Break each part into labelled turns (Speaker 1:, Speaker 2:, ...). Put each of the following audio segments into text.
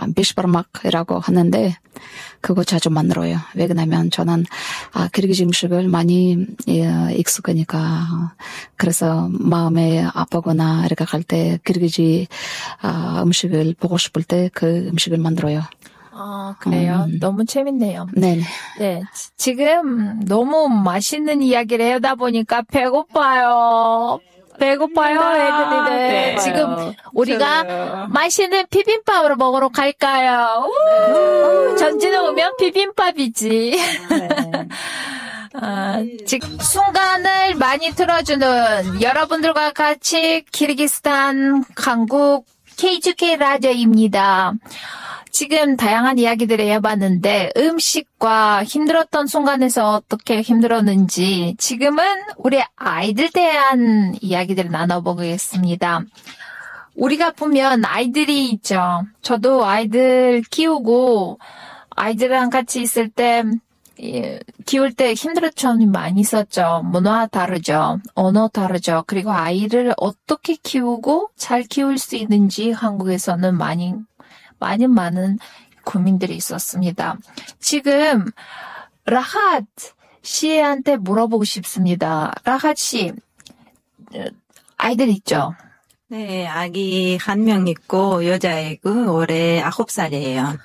Speaker 1: 비시바르막이라고 하는데 그거 자주 만들어요. 왜 그러냐면 저는 키르기즈 음식을 많이 익숙하니까 그래서 마음에 아프거나 이렇게 갈 때 키르기즈 음식을 보고 싶을 때 그 음식을 만들어요.
Speaker 2: 그래요? 너무 재밌네요.
Speaker 1: 네.
Speaker 2: 네. 지금 너무 맛있는 이야기를 하다 보니까 배고파요, 애들이.
Speaker 3: 네.
Speaker 2: 지금 우리가 맛있는 비빔밥으로 먹으러 갈까요? 전진에 오면 비빔밥이지. 지금 순간을 많이 틀어주는 여러분들과 같이 키르기스탄 한국 KGK 라디오입니다. 지금 다양한 이야기들을 해봤는데 음식과 힘들었던 순간에서 어떻게 힘들었는지 지금은 우리 아이들 대한 이야기들을 나눠보겠습니다. 우리가 보면 아이들이 있죠. 저도 아이들 키우고 아이들이랑 같이 있을 때 키울 때 힘들었던 점이 많이 있었죠. 문화 다르죠. 언어 다르죠. 그리고 아이를 어떻게 키우고 잘 키울 수 있는지 한국에서는 많은 고민들이 있었습니다. 지금 라핫 씨한테 물어보고 싶습니다. 라핫 씨, 아이들 있죠?
Speaker 3: 네, 아기 한 명 있고 여자애고 올해 9살이에요.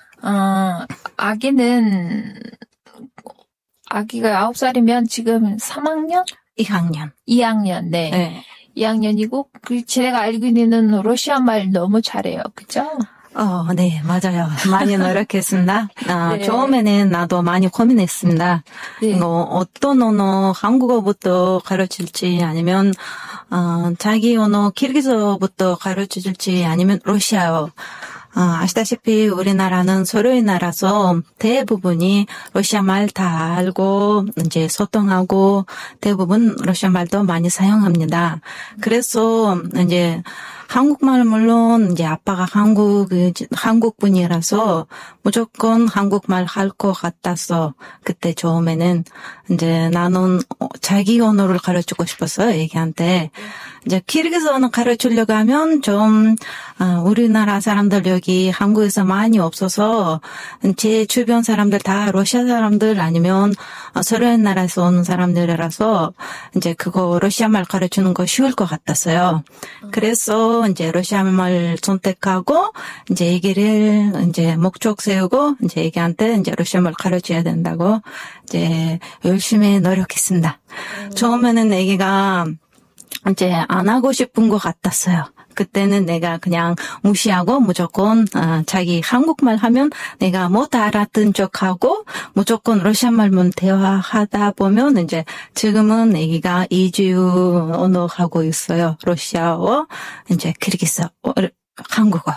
Speaker 2: 아기가 9살이면 지금 3학년?
Speaker 3: 2학년.
Speaker 2: 2학년, 네. 2학년이고, 제가 알고 있는 러시아 말 너무 잘해요. 그죠?
Speaker 3: 네, 맞아요. 많이 노력했습니다.
Speaker 2: 네.
Speaker 3: 처음에는 나도 많이 고민했습니다.
Speaker 2: 네.
Speaker 3: 어떤 언어, 한국어부터 가르칠지, 아니면, 자기 언어, 키르기즈어부터 가르칠지, 아니면 러시아어. 아시다시피 우리나라는 서로의 나라서 대부분이 러시아 말 다 알고 이제 소통하고 대부분 러시아 말도 많이 사용합니다. 그래서 이제 한국말 물론 이제 아빠가 한국 분이라서 무조건 한국말 할 것 같아서 그때 처음에는 이제 나는 자기 언어를 가르치고 싶었어요, 애기한테. 이제 키르기즈어는 가르치려고 하면 좀 우리나라 사람들 여기 한국에서 많이 없어서 제 주변 사람들 다 러시아 사람들 아니면 서로의 나라에서 오는 사람들이라서 이제 그거 러시아 말 가르치는 거 쉬울 것 같았어요. 그래서 이제 러시아 말 선택하고 이제 애기를 이제 목적 세우고 이제 애기한테 이제 러시아 말 가르쳐야 된다고 이제 열심히 노력했습니다. 처음에는 애기가 이제 안 하고 싶은 것 같았어요. 그때는 내가 그냥 무시하고 무조건 자기 한국말 하면 내가 못 알아듣는 척하고 무조건 러시아 말만 대화하다 보면 이제 지금은 애기가 2주 언어 하고 있어요. 러시아어, 이제 키르기스어, 한국어.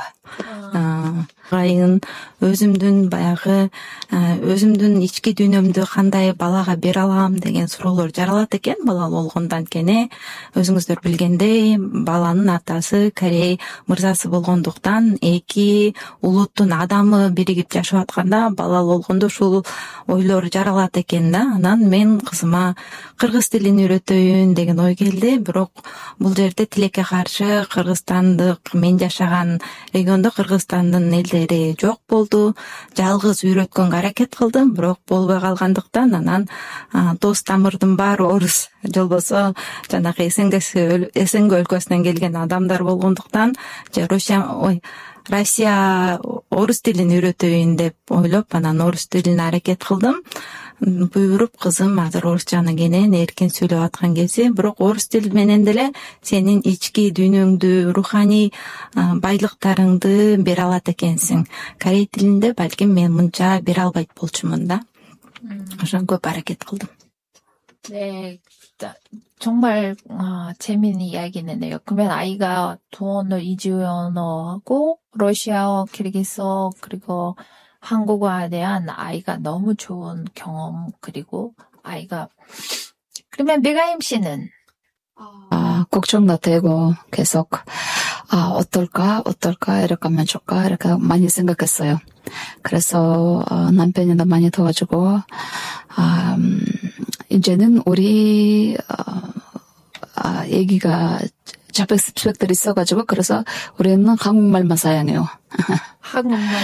Speaker 3: өзімдің баяғы өзімдің ішкі дүниемді қандай балаға бере аламын деген сұраулар жаралады екен бала болғандан кейін. Өзіңіздер білгендей баланың атасы корей мырзасы болғандықтан эки улуттун адамы биригип жашап атканда бала болгондо ушул ойлор жаралат экен да. Анан мен кызыма кыргыз тилин үйрөтөйүн деген ой келди. Бирок бул жерде тилекке каршы кыргызстандык мен жашаган региондо кыргызстандын элдери жок болду. Жалгыз үйрөткөнгө аракет кылдым, бирок болбой калгандыктан анан дос тамырдын баары орус, жолбосо жанагы СНГ өлкөсүнөн келген адамдар болгондуктан Россия орус тилин үйрөтөйүн деп ойлоп, анан орус тилин аракет кылдым. Буйруп кызым азыр орусчаны кенен эркен сүйлөп аткан кези, бирок орус тили менен деле сенин ички дүйнөңдү, руханий байлыктарыңды бере алат экенсиң. Корей тилинде балким мен мынча бере албайт болчумун да. ошон көп аракет кылдым.
Speaker 2: 네, 정말 재미있는 이야기네요. 그러면 아이가 두 언어, 이주 언어하고 러시아어, 키르기스어 그리고 한국어에 대한 아이가 너무 좋은 경험 그리고 아이가 그러면 메가임 씨는
Speaker 1: 걱정도 되고 계속 어떨까 이렇게 하면 좋을까 이렇게 많이 생각했어요. 그래서 남편이 많이 도와주고 이제는 우리 애기가 자백 스펙들이 있어가지고 그래서 우리는 한국말만 사용해요.
Speaker 2: 한국말